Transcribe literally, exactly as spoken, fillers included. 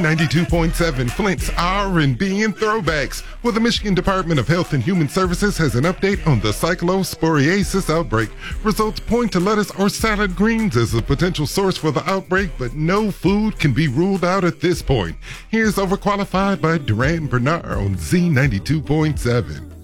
ninety-two point seven, Flint's R and B and Throwbacks. Well, the Michigan Department of Health and Human Services has an update on the cyclosporiasis outbreak. Results point to lettuce or salad greens as a potential source for the outbreak, but no food can be ruled out at this point. Here's Overqualified by Duran Bernard on Z ninety-two point seven.